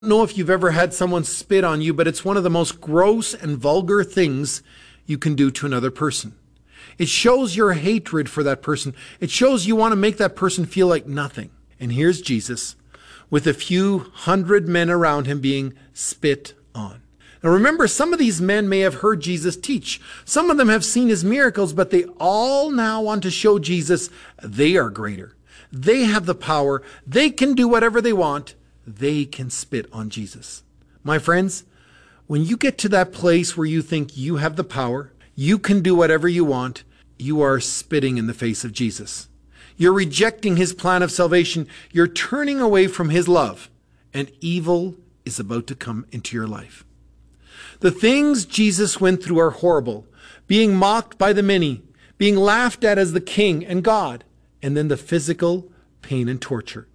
Know if you've ever had someone spit on you, but it's one of the most gross and vulgar things you can do to another person. It shows your hatred for that person. It shows you want to make that person feel like nothing. And here's Jesus with a few hundred men around him being spit on. Now remember, some of these men may have heard Jesus teach. Some of them have seen his miracles, but they all now want to show Jesus they are greater. They have the power. They can do whatever they want. They can spit on Jesus. My friends, when you get to that place where you think you have the power, you can do whatever you want, you are spitting in the face of Jesus. You're rejecting his plan of salvation. You're turning away from his love, and evil is about to come into your life. The things Jesus went through are horrible. Being mocked by the many, being laughed at as the king and God, and then the physical pain and torture.